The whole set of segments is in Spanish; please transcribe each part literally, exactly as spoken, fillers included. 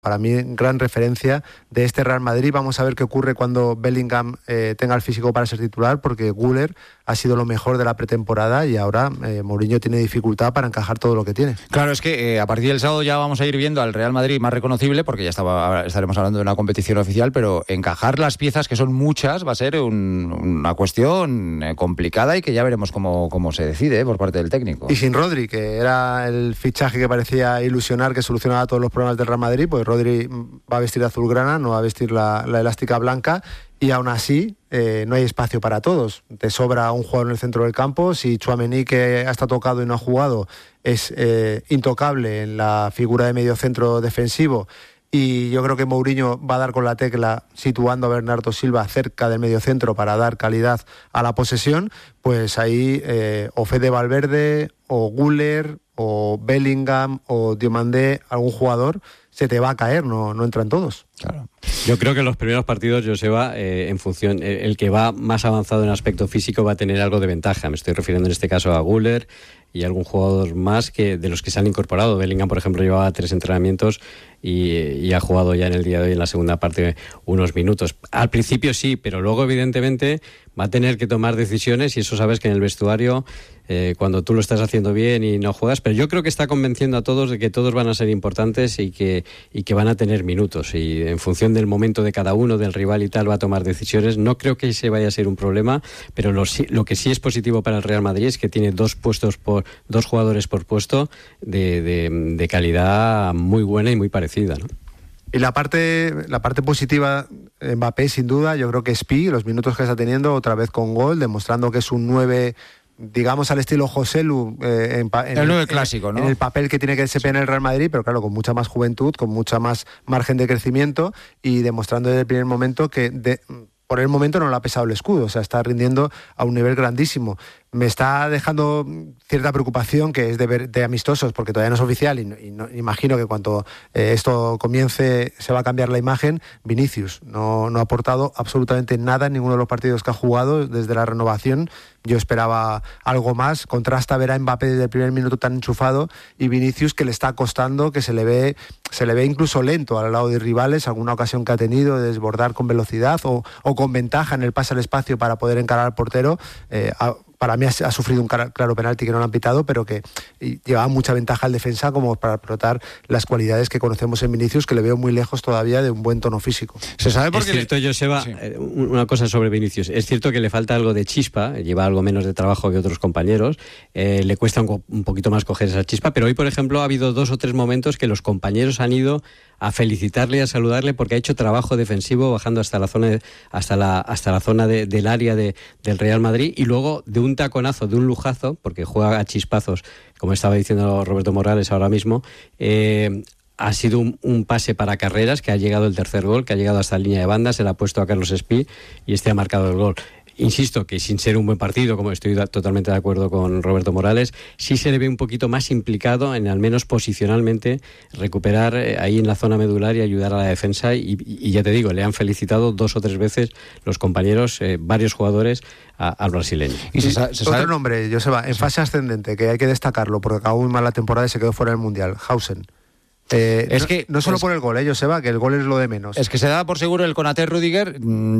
Para mí, gran referencia de este Real Madrid. Vamos a ver qué ocurre cuando Bellingham eh, tenga el físico para ser titular, porque Güler ha sido lo mejor de la pretemporada y ahora eh, Mourinho tiene dificultad para encajar todo lo que tiene. Claro, es que eh, a partir del sábado ya vamos a ir viendo al Real Madrid más reconocible, porque ya estaba, estaremos hablando de una competición oficial, pero encajar las piezas, que son muchas, va a ser un, una cuestión complicada y que ya veremos cómo, cómo se decide eh, por parte del técnico. Y sin Rodri, que era el fichaje que parecía ilusionar, que solucionaba todos los problemas del Real Madrid, pues Rodri va a vestir de azulgrana, no va a vestir la, la elástica blanca, y aún así eh, no hay espacio para todos. Te sobra un jugador en el centro del campo. Si Tchouaméni, que ha estado tocado y no ha jugado, es eh, intocable en la figura de medio centro defensivo, y yo creo que Mourinho va a dar con la tecla situando a Bernardo Silva cerca del mediocentro para dar calidad a la posesión, pues ahí eh, o Fede Valverde, o Güler, o Bellingham, o Diomandé, algún jugador se te va a caer, no, no entran todos. Claro. Yo creo que en los primeros partidos, Joseba, eh, en función, eh, el que va más avanzado en aspecto físico va a tener algo de ventaja. Me estoy refiriendo en este caso a Güler y algún jugador más que de los que se han incorporado. Bellingham, por ejemplo, llevaba tres entrenamientos y, y ha jugado ya en el día de hoy, en la segunda parte, unos minutos. Al principio sí, pero luego evidentemente va a tener que tomar decisiones, y eso sabes que en el vestuario, eh, cuando tú lo estás haciendo bien y no juegas, pero yo creo que está convenciendo a todos de que todos van a ser importantes y que, y que van a tener minutos, y en función del momento de cada uno, del rival y tal, va a tomar decisiones. No creo que ese vaya a ser un problema, pero lo, lo que sí es positivo para el Real Madrid es que tiene dos puestos por dos jugadores por puesto de, de, de calidad muy buena y muy parecida, ¿no? Y la parte, la parte positiva, Mbappé, sin duda, yo creo que es Pi, los minutos que está teniendo, otra vez con gol, demostrando que es un nueve, digamos, al estilo Joselu, eh, en, en el nueve clásico, ¿no? En el papel que tiene que desempeñar el Real Madrid, pero claro, con mucha más juventud, con mucha más margen de crecimiento, y demostrando desde el primer momento que de, por el momento no le ha pesado el escudo, o sea, está rindiendo a un nivel grandísimo. Me está dejando cierta preocupación, que es de, ver, de amistosos, porque todavía no es oficial, y, no, y no, imagino que cuando eh, esto comience se va a cambiar la imagen. Vinicius no, no ha aportado absolutamente nada en ninguno de los partidos que ha jugado desde la renovación. Yo esperaba algo más. Contrasta ver a Mbappé desde el primer minuto tan enchufado, y Vinicius, que le está costando, que se le ve se le ve incluso lento al lado de rivales, alguna ocasión que ha tenido de desbordar con velocidad o, o con ventaja en el pase al espacio para poder encarar al portero. Eh, a, Para mí ha, ha sufrido un claro penalti que no lo han pitado, pero que llevaba mucha ventaja al defensa como para explotar las cualidades que conocemos en Vinicius, que le veo muy lejos todavía de un buen tono físico. Se sabe por qué. Es cierto, le... Joseba, sí. eh, una cosa sobre Vinicius. Es cierto que le falta algo de chispa, lleva algo menos de trabajo que otros compañeros, eh, le cuesta un, un poquito más coger esa chispa, pero hoy, por ejemplo, ha habido dos o tres momentos que los compañeros han ido a felicitarle y a saludarle porque ha hecho trabajo defensivo bajando hasta la zona de, hasta la hasta la zona de, del área de, del Real Madrid, y luego de un taconazo, de un lujazo, porque juega a chispazos, como estaba diciendo Roberto Morales ahora mismo. eh, ha sido un, un pase para Carreras, que ha llegado el tercer gol, que ha llegado hasta la línea de banda, se le ha puesto a Carlos Espí y este ha marcado el gol. Insisto que sin ser un buen partido, como estoy da, totalmente de acuerdo con Roberto Morales, sí se le ve un poquito más implicado en, al menos posicionalmente, recuperar eh, ahí en la zona medular y ayudar a la defensa, y, y ya te digo, le han felicitado dos o tres veces los compañeros, eh, varios jugadores, a, al brasileño. Y se, se sabe... Otro nombre, Joseba, en fase ascendente, que hay que destacarlo porque acabó muy mal la temporada y se quedó fuera del Mundial, Hausen. Eh, es no, que no solo es, por el gol, eh, Joseba, que el gol es lo de menos. Es que se da por seguro el Konaté Rudiger.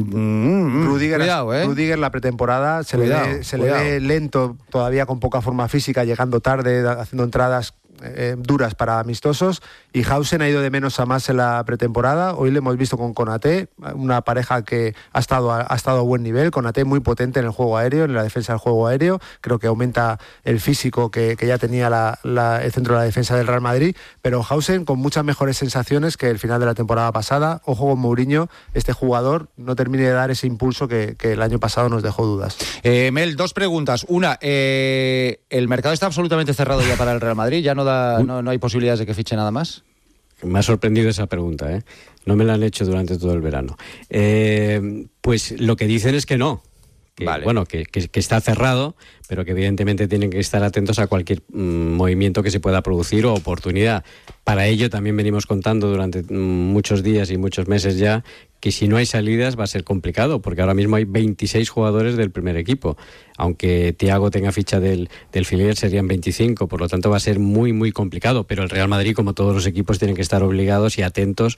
Mm, Rudiger, cuidado, eh. Rudiger la pretemporada se, cuidado, le, ve, se le ve lento, todavía con poca forma física, llegando tarde, haciendo entradas eh, duras para amistosos, y Hausen ha ido de menos a más en la pretemporada. Hoy le hemos visto con Konaté, una pareja que ha estado a, ha estado a buen nivel. Konaté muy potente en el juego aéreo, en la defensa del juego aéreo, creo que aumenta el físico que, que ya tenía la, la, el centro de la defensa del Real Madrid, pero Hausen con muchas mejores sensaciones que el final de la temporada pasada. Ojo con Mourinho, este jugador no termine de dar ese impulso que, que el año pasado nos dejó dudas. eh, Mel, dos preguntas. Una, eh, ¿el mercado está absolutamente cerrado ya para el Real Madrid? ¿Ya no da, no, no hay posibilidades de que fiche nada más? Me ha sorprendido esa pregunta, ¿eh? No me la han hecho durante todo el verano. Eh, pues lo que dicen es que no. Que, vale. Bueno, que, que, que está cerrado, pero que evidentemente tienen que estar atentos a cualquier mm, movimiento que se pueda producir o oportunidad. Para ello también venimos contando durante mm, muchos días y muchos meses ya que si no hay salidas va a ser complicado, porque ahora mismo hay veintiséis jugadores del primer equipo. Aunque Thiago tenga ficha del, del filial, serían veinticinco, por lo tanto va a ser muy, muy complicado. Pero el Real Madrid, como todos los equipos, tienen que estar obligados y atentos